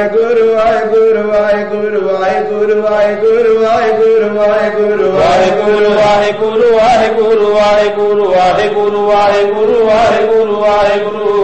Waheguru Waheguru Waheguru Waheguru Waheguru Waheguru Waheguru Waheguru Waheguru Waheguru Waheguru Waheguru Waheguru Waheguru Waheguru Waheguru